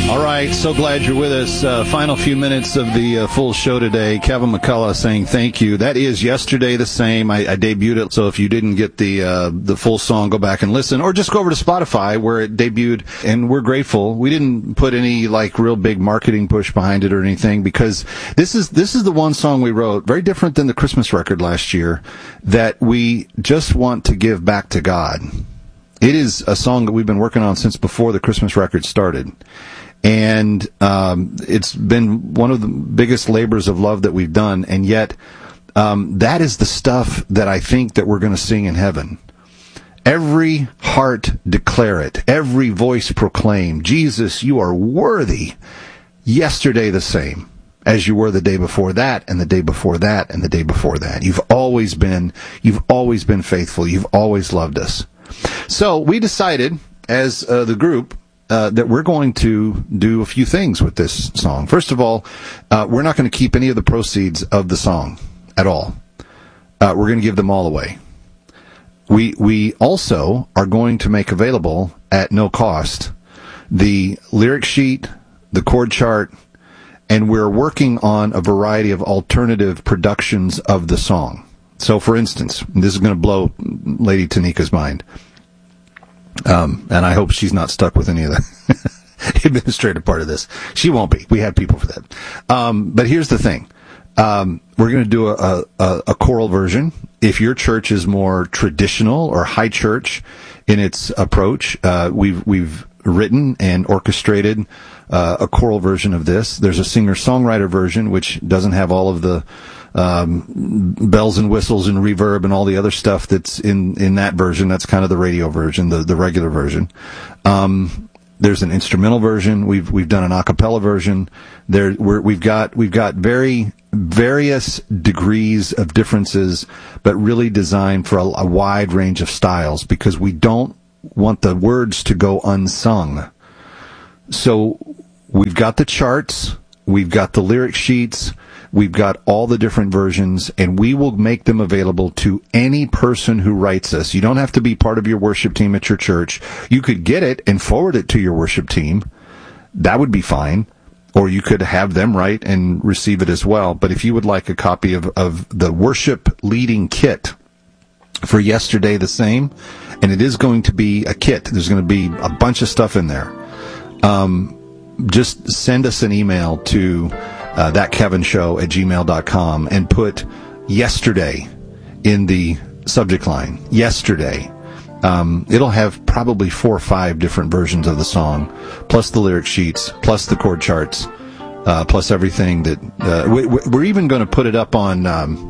All right, so glad you're with us. Final few minutes of the full show today. Kevin McCullough saying thank you. That is Yesterday the Same. I debuted it, so if you didn't get the full song, go back and listen, or just go over to Spotify where it debuted, and we're grateful. We didn't put any real big marketing push behind it or anything, because this is the one song we wrote, very different than the Christmas record last year, that we just want to give back to God. It is a song that we've been working on since before the Christmas record started. And it's been one of the biggest labors of love that we've done, and yet that is the stuff that I think that we're going to sing in heaven. Every heart declare it, every voice proclaim, Jesus, you are worthy. Yesterday the same as you were the day before that, and the day before that, and the day before that. You've always been faithful. You've always loved us. So we decided as the group that we're going to do a few things with this song. First of all, we're not going to keep any of the proceeds of the song at all. We're going to give them all away. We also are going to make available at no cost the lyric sheet, the chord chart, and we're working on a variety of alternative productions of the song. So, for instance, this is going to blow Lady Tanika's mind. And I hope she's not stuck with any of the administrative part of this. She won't be. We had people for that. But here's the thing. We're going to do a choral version. If your church is more traditional or high church in its approach, we've written and orchestrated a choral version of this. There's a singer-songwriter version, which doesn't have all of the bells and whistles and reverb and all the other stuff that's in that version. That's kind of the radio version, the regular version. There's an instrumental version. We've done an a cappella version. We've got very various degrees of differences, but really designed for a wide range of styles, because we don't want the words to go unsung. So we've got the charts, we've got the lyric sheets, we've got all the different versions, and we will make them available to any person who writes us. You don't have to be part of your worship team at your church. You could get it and forward it to your worship team. That would be fine. Or you could have them write and receive it as well. But if you would like a copy of the worship leading kit for Yesterday the Same, and it is going to be a kit, there's going to be a bunch of stuff in there, just send us an email to thatkevinshow@gmail.com and put yesterday in the subject line. Yesterday. It'll have probably 4 or 5 different versions of the song, plus the lyric sheets, plus the chord charts, plus everything that we're even going to put it up on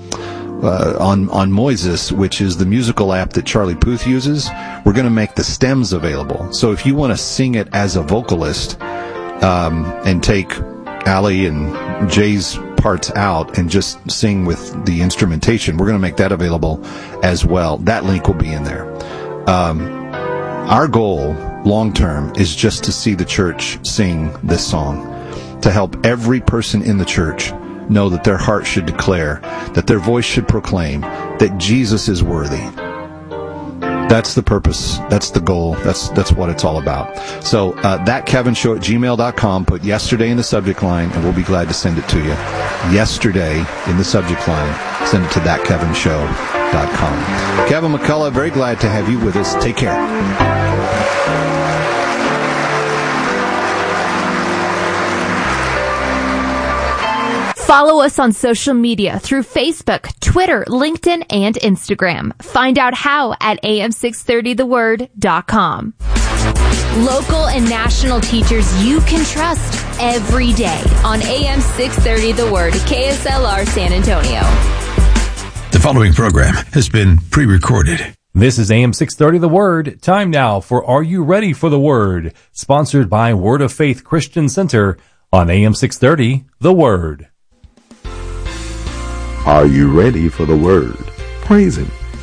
Moises, which is the musical app that Charlie Puth uses. We're going to make the stems available. So if you want to sing it as a vocalist, and take Allie and Jay's parts out and just sing with the instrumentation, we're going to make that available as well. That link will be in there. Our goal, long term, is just to see the church sing this song, to help every person in the church know that their heart should declare, that their voice should proclaim that Jesus is worthy. That's the purpose. That's the goal. That's what it's all about. So, thatkevinshow@gmail.com, put yesterday in the subject line, and we'll be glad to send it to you. Yesterday in the subject line, send it to thatkevinshow.com. Kevin McCullough, very glad to have you with us. Take care. Follow us on social media through Facebook, Twitter, LinkedIn, and Instagram. Find out how at am630theword.com. Local and national teachers you can trust every day on AM 630 The Word, KSLR San Antonio. The following program has been pre-recorded. This is AM 630 The Word. Time now for Are You Ready for the Word? Sponsored by Word of Faith Christian Center on AM 630 The Word. Are you ready for the Word? Praise Him.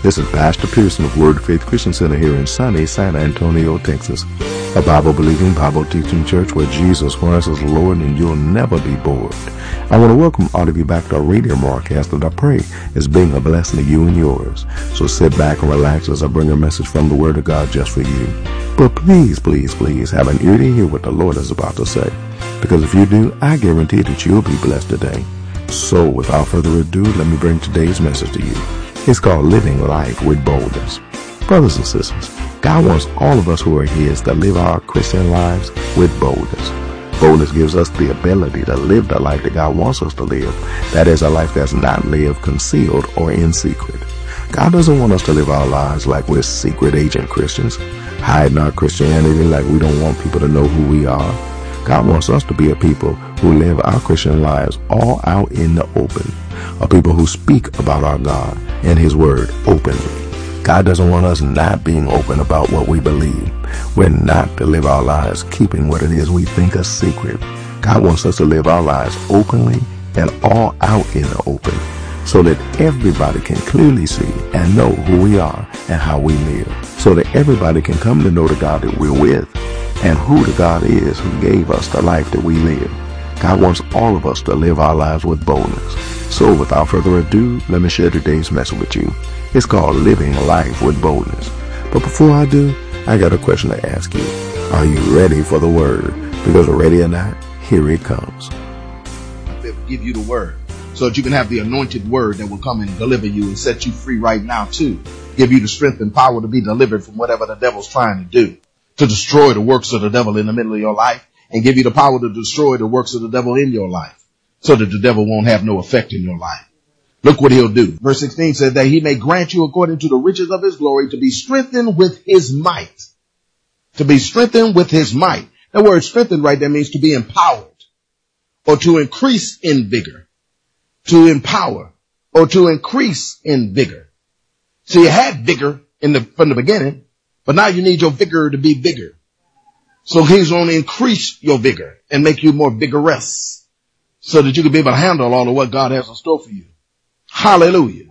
This is Pastor Pearson of Word of Faith Christian Center here in sunny San Antonio, Texas. A Bible-believing, Bible-teaching church where Jesus Christ is Lord and you'll never be bored. I want to welcome all of you back to our radio broadcast that I pray is being a blessing to you and yours. So sit back and relax as I bring a message from the Word of God just for you. But please, please, please have an ear to hear what the Lord is about to say. Because if you do, I guarantee that you'll be blessed today. So without further ado, let me bring today's message to you. It's called Living Life with Boldness. Brothers and sisters, God wants all of us who are His to live our Christian lives with boldness. Boldness gives us the ability to live the life that God wants us to live. That is a life that's not lived concealed or in secret. God doesn't want us to live our lives like we're secret agent Christians, hiding our Christianity like we don't want people to know who we are. God wants us to be a people who live our Christian lives all out in the open, a people who speak about our God and His Word openly. God doesn't want us not being open about what we believe. We're not to live our lives keeping what it is we think a secret. God wants us to live our lives openly and all out in the open so that everybody can clearly see and know who we are and how we live, so that everybody can come to know the God that we're with and who the God is who gave us the life that we live. God wants all of us to live our lives with boldness. So without further ado, let me share today's message with you. It's called Living Life with Boldness. But before I do, I got a question to ask you. Are you ready for the Word? Because ready or not, here it comes. They'll give you the Word so that you can have the anointed Word that will come and deliver you and set you free right now too. Give you the strength and power to be delivered from whatever the devil's trying to do, to destroy the works of the devil in the middle of your life, and give you the power to destroy the works of the devil in your life so that the devil won't have no effect in your life. Look what he'll do. Verse 16 says that he may grant you according to the riches of his glory to be strengthened with his might. To be strengthened with his might. The word strengthened right there means to be empowered or to increase in vigor. To empower or to increase in vigor. So you had vigor from the beginning, but now you need your vigor to be bigger. So he's going to increase your vigor and make you more vigorous so that you can be able to handle all of what God has in store for you. Hallelujah.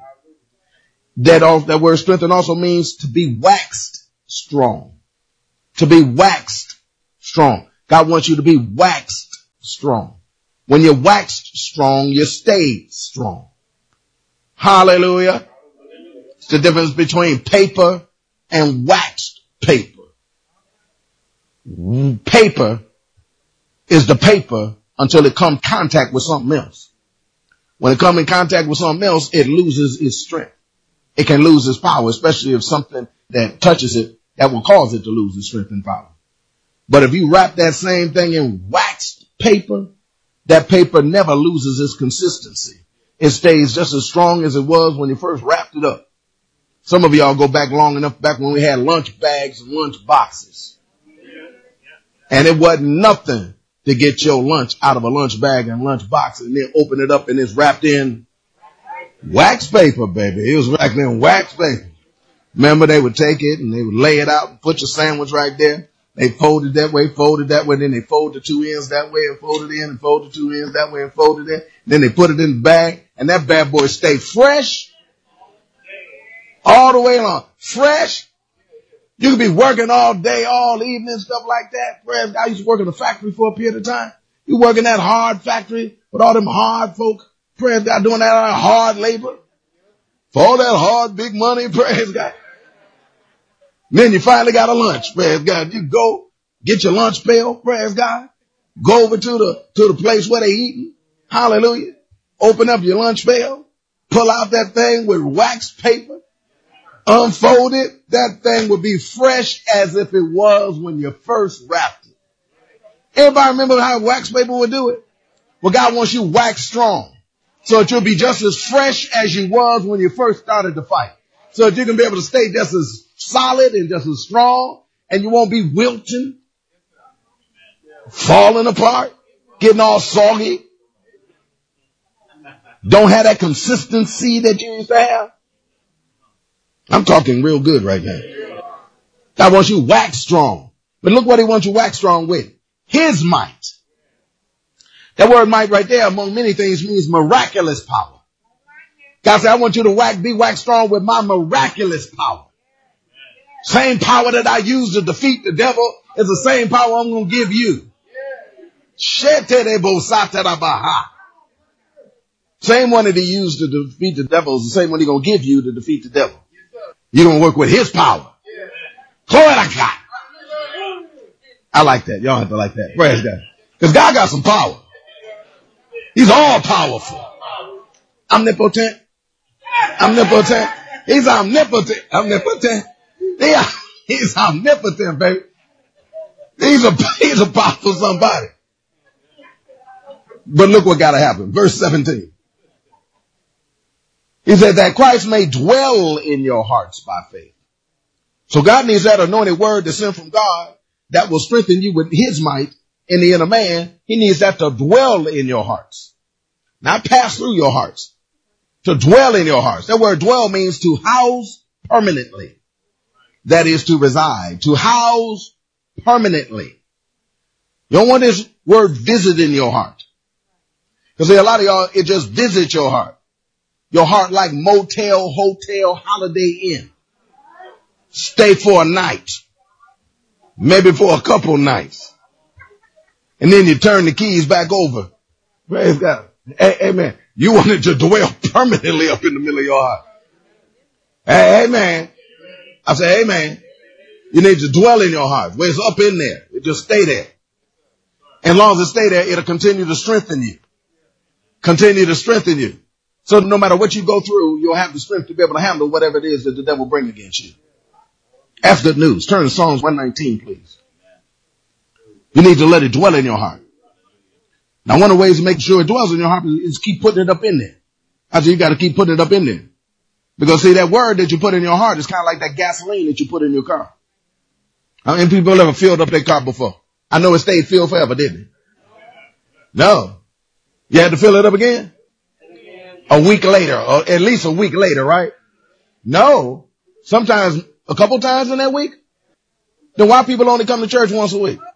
That word strengthen also means to be waxed strong. To be waxed strong. God wants you to be waxed strong. When you're waxed strong, you stay strong. Hallelujah. It's the difference between paper and waxed paper. Paper is the paper until it comes in contact with something else. When it comes in contact with something else, it loses its strength. It can lose its power, especially if something that touches it, that will cause it to lose its strength and power. But if you wrap that same thing in waxed paper, that paper never loses its consistency. It stays just as strong as it was when you first wrapped it up. Some of y'all go back long enough, back when we had lunch bags and lunch boxes. And it wasn't nothing to get your lunch out of a lunch bag and lunch box and then open it up and it's wrapped in wax paper, baby. It was wrapped in wax paper. Remember, they would take it and they would lay it out and put your sandwich right there. They fold it that way, then they fold the two ends that way and fold it in and fold the two ends that way and fold it in. Then they put it in the bag and that bad boy stayed fresh all the way along. Fresh. You could be working all day, all evening, stuff like that. I used to work in a factory for a period of time. You work in that hard factory with all them hard folk. Praise God, doing that hard labor. For all that hard, big money, praise God. Then you finally got a lunch, praise God. You go get your lunch pail, praise God. Go over to the place where they eating. Hallelujah. Open up your lunch pail. Pull out that thing with wax paper. Unfold it. That thing would be fresh as if it was when you first wrapped it. Everybody remember how wax paper would do it? Well, God wants you wax strong so that you'll be just as fresh as you was when you first started the fight. So that you can be able to stay just as solid and just as strong and you won't be wilting, falling apart, getting all soggy. Don't have that consistency that you used to have. I'm talking real good right now. God wants you wax strong. But look what he wants you wax strong with. His might. That word might right there, among many things, means miraculous power. God said, I want you to be wax strong with my miraculous power. Same power that I use to defeat the devil is the same power I'm going to give you. Same one that he used to defeat the devil is the same one he's going to give you to defeat the devil. You're going to work with his power. Glory to God. I like that. Y'all have to like that. Praise God. Because God got some power. He's all powerful. Omnipotent. Omnipotent. He's omnipotent. Omnipotent. Yeah, he's omnipotent, baby. He's a powerful somebody. But look what got to happen. Verse 17. He said that Christ may dwell in your hearts by faith. So God needs that anointed word to send from God that will strengthen you with his might in the inner man. He needs that to dwell in your hearts, not pass through your hearts, to dwell in your hearts. That word dwell means to house permanently. That is to reside, to house permanently. You don't want this word visit in your heart. Because a lot of y'all, it just visits your heart. Your heart like motel, hotel, Holiday Inn. Stay for a night. Maybe for a couple nights. And then you turn the keys back over. Praise God. Amen. You want it to dwell permanently up in the middle of your heart. Amen. I say, amen. You need to dwell in your heart. Where it's up in there. It just stay there. And as long as it stay there, it'll continue to strengthen you. Continue to strengthen you. So no matter what you go through, you'll have the strength to be able to handle whatever it is that the devil bring against you. That's good news. Turn to Psalms 119, please. You need to let it dwell in your heart. Now, one of the ways to make sure it dwells in your heart is keep putting it up in there. I said, you got to keep putting it up in there. Because see, that word that you put in your heart is kind of like that gasoline that you put in your car. How many people ever filled up their car before? I know it stayed filled forever, didn't it? No. You had to fill it up again? A week later, or at least a week later, right? No. Sometimes a couple times in that week. Then why people only come to church once a week?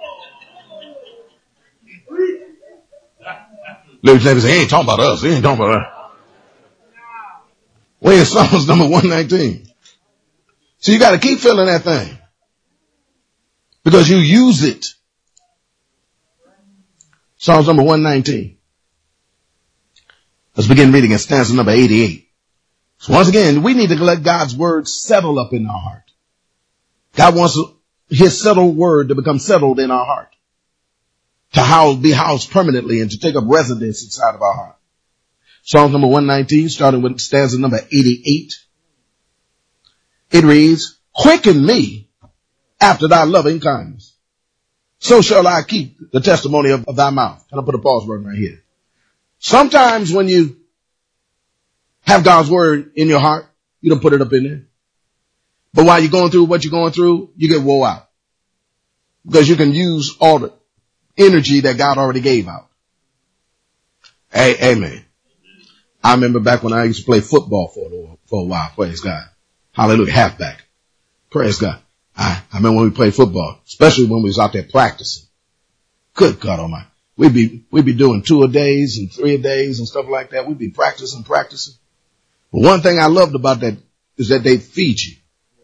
Little David say, he ain't talking about us. He ain't talking about us. We're in Psalms number 119. So you got to keep filling that thing. Because you use it. Psalms number 119. Let's begin reading at stanza number 88. So once again, we need to let God's word settle up in our heart. God wants his settled word to become settled in our heart. To be housed permanently and to take up residence inside of our heart. Psalm number 119, starting with stanza number 88. It reads, quicken me after thy loving kindness. So shall I keep the testimony of thy mouth. Can I put a pause button right here? Sometimes when you have God's word in your heart, you don't put it up in there. But while you're going through what you're going through, you get wore out. Because you can use all the energy that God already gave out. Amen. I remember back when I used to play football for a while. Praise God. Hallelujah. Halfback. Praise God. I remember when we played football, especially when we was out there practicing. Good God Almighty. We'd be doing 2 a days and 3 a days and stuff like that. We'd be practicing. But one thing I loved about that is that they feed you.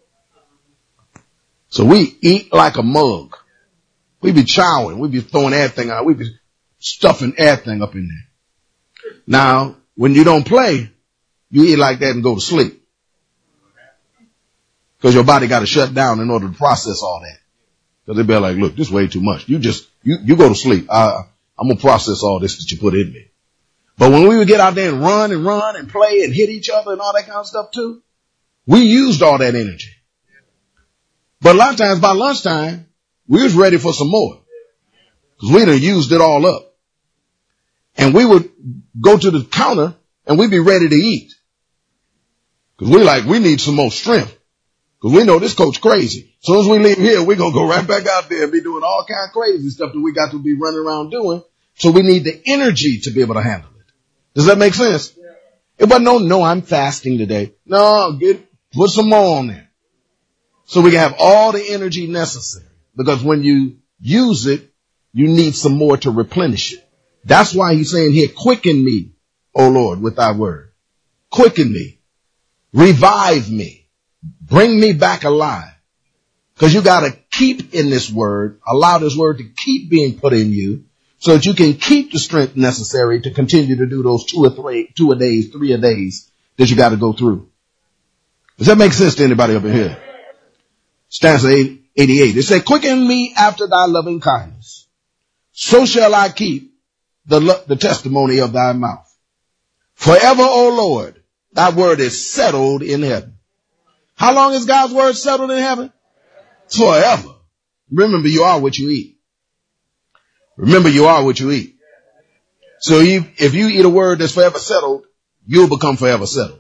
So we eat like a mug. We be chowing. We be throwing everything out. We be stuffing everything up in there. Now, when you don't play, you eat like that and go to sleep. Because your body got to shut down in order to process all that. Because they be like, look, this is way too much. You go to sleep. I'm going to process all this that you put in me. But when we would get out there and run and play and hit each other and all that kind of stuff too, we used all that energy. But a lot of times by lunchtime, we was ready for some more. Because we done used it all up. And we would go to the counter and we'd be ready to eat. Because we need some more strength. Because we know this coach crazy. As soon as we leave here, we're going to go right back out there and be doing all kind of crazy stuff that we got to be running around doing. So we need the energy to be able to handle it. Does that make sense? Yeah. It wasn't no, I'm fasting today. No, put some more on there. So we can have all the energy necessary. Because when you use it, you need some more to replenish it. That's why he's saying here, quicken me, O Lord, with thy word. quicken me, revive me, bring me back alive. Because you got to keep in this word, allow this word to keep being put in you so that you can keep the strength necessary to continue to do those 3 a days that you got to go through. Does that make sense to anybody up in here? Stanza 88. It said, quicken me after thy loving kindness. So shall I keep the testimony of thy mouth. Forever, O Lord, thy word is settled in heaven. How long is God's word settled in heaven? Forever. Remember, you are what you eat. Remember, you are what you eat. So if you eat a word that's forever settled, you'll become forever settled.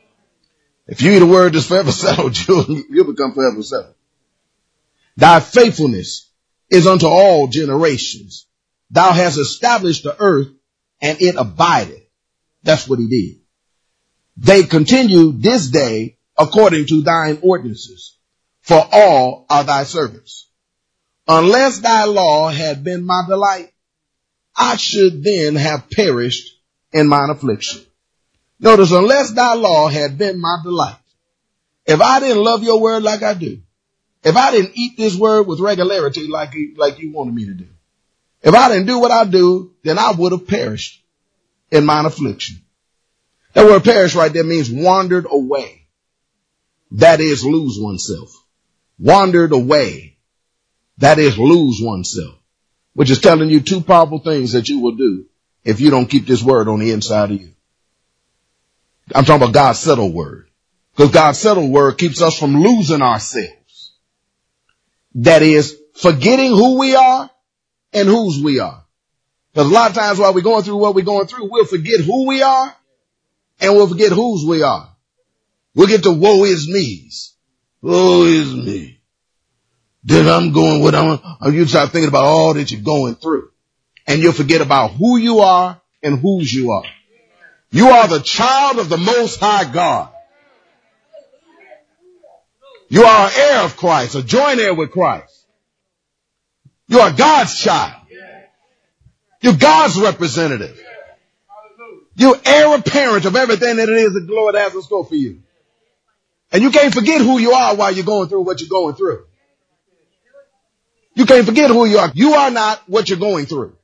If you eat a word that's forever settled, you'll become forever settled. Thy faithfulness is unto all generations. Thou hast established the earth, and it abideth. That's what he did. They continue this day according to thine ordinances, for all are thy servants. Unless thy law had been my delight, I should then have perished in mine affliction. Notice, unless thy law had been my delight. If I didn't love your word like I do, if I didn't eat this word with regularity like you wanted me to do, if I didn't do what I do, then I would have perished in mine affliction. That word perish right there means wandered away. That is, lose oneself. Wandered away. That is, lose oneself. Which is telling you two powerful things that you will do if you don't keep this word on the inside of you. I'm talking about God's settled word. Because God's settled word keeps us from losing ourselves. That is, forgetting who we are and whose we are. Because a lot of times while we're going through what we're going through, we'll forget who we are and we'll forget whose we are. We'll get to woe is me's. Woe is me. Then I'm going what you start thinking about all that you're going through. And you'll forget about who you are and whose you are. You are the child of the Most High God. You are an heir of Christ, a joint heir with Christ. You are God's child. You're God's representative. You're heir apparent of everything that it is that the Lord has in store for you. And you can't forget who you are while you're going through what you're going through. You can't forget who you are. You are not what you're going through.